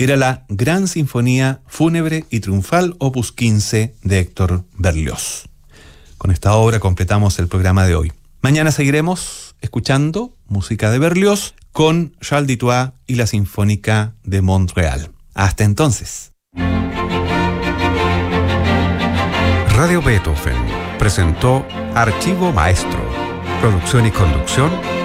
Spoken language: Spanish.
era la Gran Sinfonía Fúnebre y Triunfal Opus 15 de Héctor Berlioz. Con esta obra completamos el programa de hoy. Mañana seguiremos escuchando música de Berlioz con Charles Dutoit y la Sinfónica de Montreal. Hasta entonces. Radio Beethoven presentó Archivo Maestro, producción y conducción